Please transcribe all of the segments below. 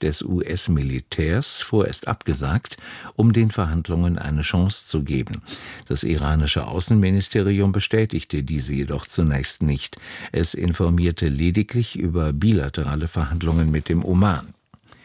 des US-Militärs vorerst abgesagt, um den Verhandlungen eine Chance zu geben. Das iranische Außenministerium bestätigte diese jedoch zunächst nicht. Es informierte lediglich über bilaterale Verhandlungen mit dem Oman.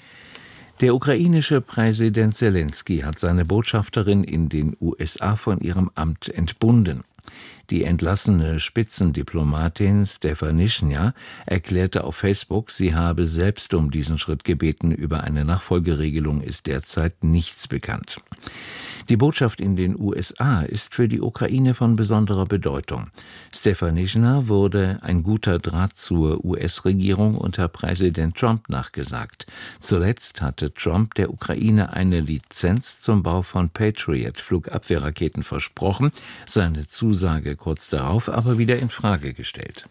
Der ukrainische Präsident Selenskyj hat seine Botschafterin in den USA von ihrem Amt entbunden. Die entlassene Spitzendiplomatin Stefanishyna erklärte auf Facebook, sie habe selbst um diesen Schritt gebeten. Über eine Nachfolgeregelung ist derzeit nichts bekannt. Die Botschaft in den USA ist für die Ukraine von besonderer Bedeutung. Stefanishyna wurde ein guter Draht zur US-Regierung unter Präsident Trump nachgesagt. Zuletzt hatte Trump der Ukraine eine Lizenz zum Bau von Patriot-Flugabwehrraketen versprochen, seine Zusage kurz darauf aber wieder in Frage gestellt.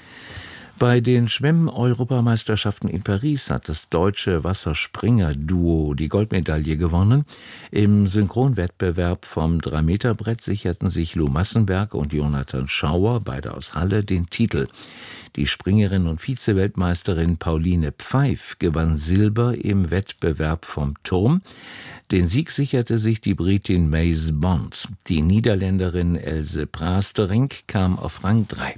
Bei den Schwimm-Europameisterschaften in Paris hat das deutsche Wasserspringer-Duo die Goldmedaille gewonnen. Im Synchronwettbewerb vom 3-Meter-Brett sicherten sich Lou Massenberg und Jonathan Schauer, beide aus Halle, den Titel. Die Springerin und Vize-Weltmeisterin Pauline Pfeif gewann Silber im Wettbewerb vom Turm. Den Sieg sicherte sich die Britin Maze Bond. Die Niederländerin Else Praastering kam auf Rang 3.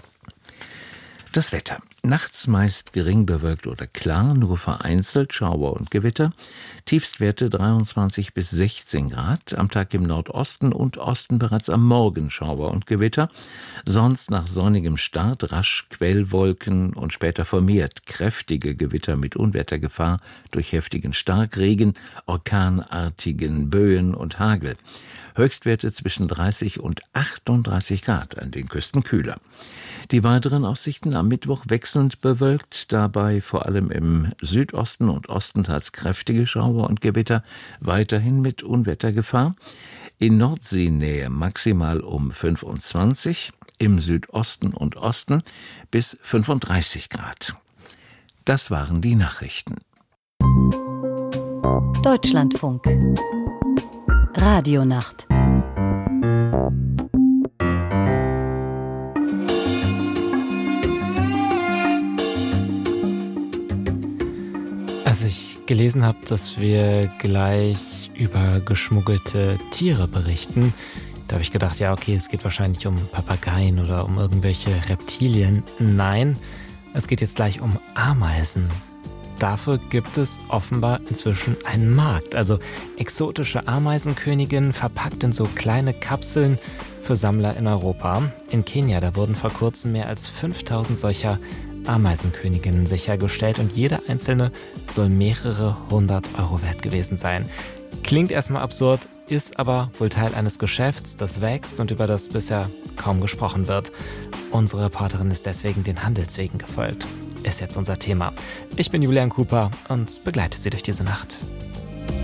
Das Wetter. Nachts meist gering bewölkt oder klar, nur vereinzelt Schauer und Gewitter. Tiefstwerte 23 bis 16 Grad. Am Tag im Nordosten und Osten bereits am Morgen Schauer und Gewitter. Sonst nach sonnigem Start rasch Quellwolken und später vermehrt kräftige Gewitter mit Unwettergefahr durch heftigen Starkregen, orkanartigen Böen und Hagel. Höchstwerte zwischen 30 und 38 Grad, an den Küsten kühler. Die weiteren Aussichten am Mittwoch wechselnd bewölkt, dabei vor allem im Südosten und Osten teils kräftige Schauer und Gewitter, weiterhin mit Unwettergefahr. In Nordseenähe maximal um 25, im Südosten und Osten bis 35 Grad. Das waren die Nachrichten. Deutschlandfunk Radionacht. Als ich gelesen habe, dass wir gleich über geschmuggelte Tiere berichten, da habe ich gedacht, ja okay, es geht wahrscheinlich um Papageien oder um irgendwelche Reptilien. Nein, es geht jetzt gleich um Ameisen. Dafür gibt es offenbar inzwischen einen Markt. Also exotische Ameisenköniginnen verpackt in so kleine Kapseln für Sammler in Europa. In Kenia, da wurden vor kurzem mehr als 5000 solcher Ameisenköniginnen sichergestellt und jede einzelne soll mehrere 100 Euro wert gewesen sein. Klingt erstmal absurd, ist aber wohl Teil eines Geschäfts, das wächst und über das bisher kaum gesprochen wird. Unsere Reporterin ist deswegen den Handelswegen gefolgt. Ist jetzt unser Thema. Ich bin Julian Cooper und begleite Sie durch diese Nacht.